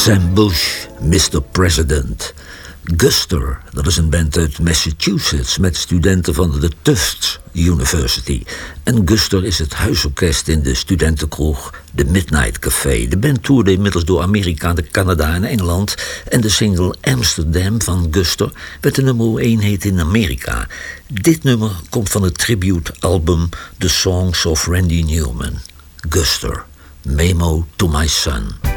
Sam Bush, Mr. President. Guster, dat is een band uit Massachusetts met studenten van de Tufts University. En Guster is het huisorkest in de studentenkroeg The Midnight Café. De band toerde inmiddels door Amerika, Canada en Engeland. En de single Amsterdam van Guster werd de nummer 1 hit in Amerika. Dit nummer komt van het tribute-album The Songs of Randy Newman. Guster, Memo to My Son.